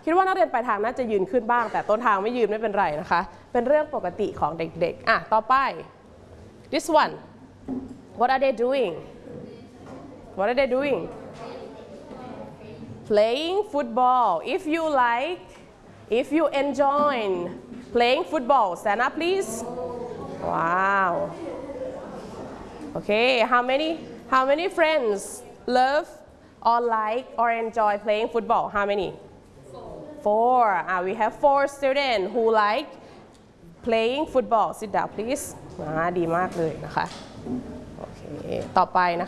คิดว่านักเรียนปลายทางน่าจะยืนขึ้นบ้างแต่ต้นทางไม่ยืนไม่เป็นไรนะคะเป็นเรื่องปกติของเด็กๆต่อไป this one what are they doing what are they doing playing football if you enjoy playing football stand up please wow okay how many friends love or like or enjoy playing football how many four we have 4 students who like playing football sit down please ดีมากเลยนะคะโอเคต่อไปนะคะ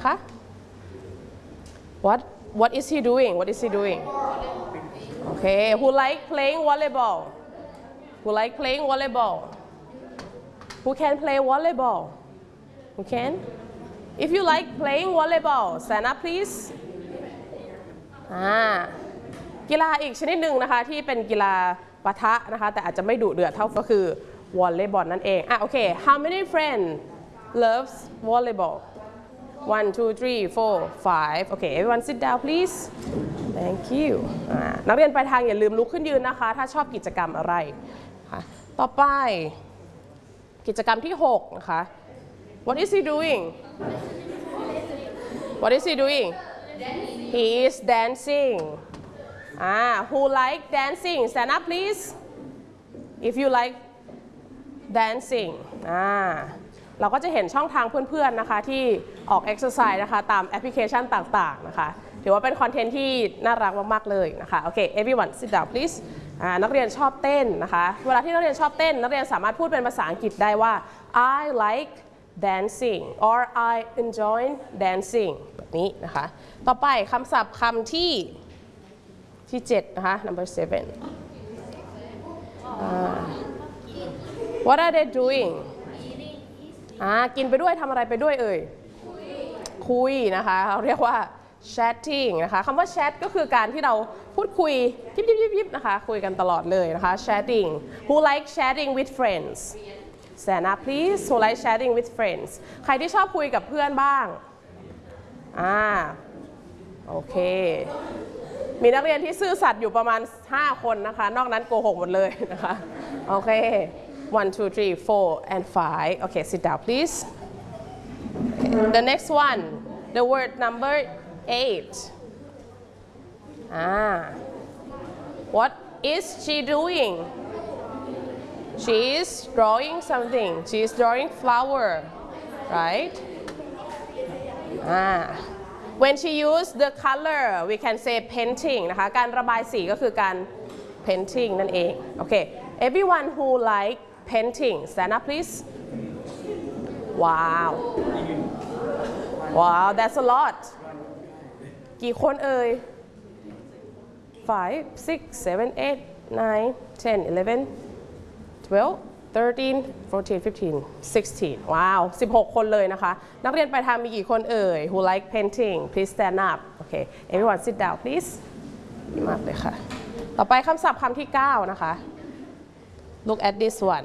what is he doing what is he doing okay who like playing volleyball who like playing volleyball who can play volleyball who can if you like playing volleyball stand up please กีฬาอีกชนิดหนึ่งนะคะที่เป็นกีฬาปะทะนะคะแต่อาจจะไม่ดุเดือดเท่าก็คือวอลเลย์บอลนั่นเองโอเค how many friends loves volleyball 1 2 3 4 5 okay everyone sit down please thank you นักเรียนปลายทางอย่าลืมลุกขึ้นยืนนะคะถ้าชอบกิจกรรมอะไรต่อไปกิจกรรมที่6นะคะ what is he doing what is he doing he is dancing who like dancing stand up please if you like dancing เราก็จะเห็นช่องทางเพื่อนๆนะคะที่ออก exercise นะคะตามแอปพลิเคชันต่างๆนะคะถือว่าเป็นคอนเทนต์ที่น่ารักมากๆเลยนะคะโอเค everyone sit down please นักเรียนชอบเต้นนะคะเวลาที่นักเรียนชอบเต้นนักเรียนสามารถพูดเป็นภาษาอังกฤษได้ว่า I like dancing or I enjoy dancing แบบนี้นะคะต่อไปคำศัพท์คำที่7นะคะ number 7 what are they doing กินไปด้วยทำอะไรไปด้วยคุยนะคะเขาเรียกว่า chatting นะคะคำว่า chat ก็คือการที่เราพูดคุยยิบนะคะคุยกันตลอดเลยนะคะ chatting who like chatting with friends stand up please who like chatting with friends ใครที่ชอบคุยกับเพื่อนบ้างโอเคมีนักเรียนที่ซื่อสัตย์อยู่ประมาณ5คนนะคะนอกนั้นโกหกหมดเลยนะคะโอเค1 2 3 4 and 5 okay sit down please the next one the word number 8 what is she doing she is drawing something she is drawing flower right when she use the color we can say painting นะคะการระบายสีก็คือการ painting นั่นเองโอเค everyone who like painting stand up please wow that's a lot กี่คน5 6 7 8 9 10 11 12 13 14 15 16ว้าว16คนเลยนะคะนักเรียนปลายทางมีกี่คนwho like painting please stand up okay everyone sit down please ดีมากเลยค่ะต่อไปคำศัพท์คำที่9นะคะ look at this one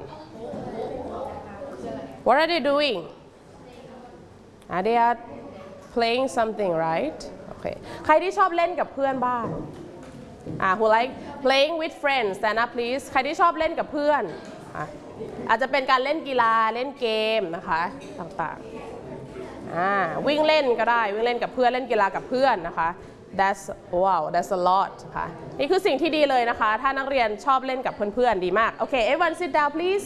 what are they doing they are playing something right okay ใครที่ชอบเล่นกับเพื่อนบ้างwho like playing with friends stand up please ใครที่ชอบเล่นกับเพื่อนอาจจะเป็นการเล่นกีฬาเล่นเกมนะคะต่างๆวิ่งเล่นก็ได้วิ่งเล่นกับเพื่อนเล่นกีฬากับเพื่อนนะคะ that's a lot ค่ะนี่คือสิ่งที่ดีเลยนะคะถ้านักเรียนชอบเล่นกับเพื่อนๆดีมากโอเค everyone sit down please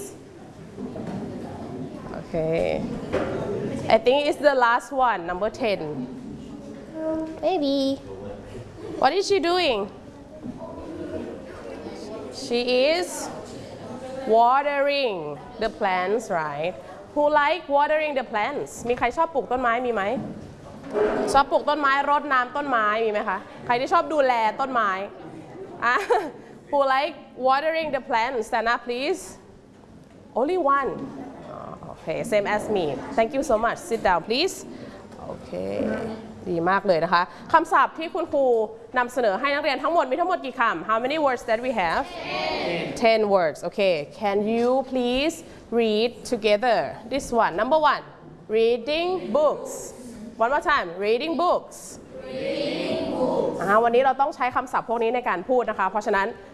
okay I think it's the last one number 10 maybe what is she doing she is watering the plants right who like watering the plants มีใครชอบปลูกต้นไม้มีไหมชอบปลูกต้นไม้รดน้ำต้นไม้มีไหมคะใครที่ชอบดูแลต้นไม้who like watering the plants stand up please only one okay same as me thank you so much sit down please okay ดีมากเลยนะคะคำศัพท์ที่คุณครูนำเสนอให้นักเรียนทั้งหมดมีทั้งหมดกี่คำ How many words that we have 10 words okay can you please read together this one number 1 reading books one more time reading books วันนี้เราต้องใช้คำศัพท์พวกนี้ในการพูดนะคะเพราะฉะนั้น